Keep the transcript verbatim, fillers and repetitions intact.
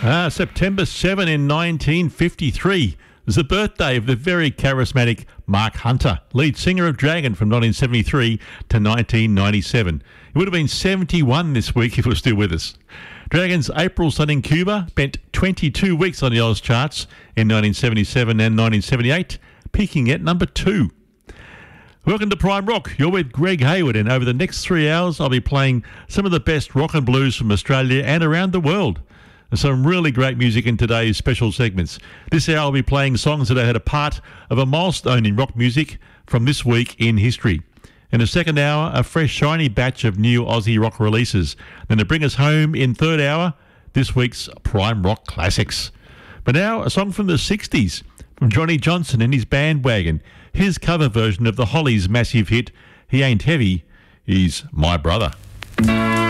Ah, September seventh in nineteen fifty-three was the birthday of the very charismatic Mark Hunter, lead singer of Dragon from nineteen seventy-three to nineteen ninety-seven. He would have been seventy-one this week if he was still with us. Dragon's April Sun in Cuba spent twenty-two weeks on the Oz charts in nineteen seventy-seven and nineteen seventy-eight, peaking at number two. Welcome to Prime Rock. You're with Greg Hayward, and over the next three hours I'll be playing some of the best rock and blues from Australia and around the world. There's some really great music in today's special segments. This hour I'll be playing songs that had a part of a milestone in rock music from this week in history. In the second hour, a fresh shiny batch of new Aussie rock releases. Then to bring us home in third hour, this week's Prime Rock Classics. But now, a song from the sixties from Johnny Johnson and his Bandwagon. His cover version of the Hollies' massive hit, He Ain't Heavy, is My Brother.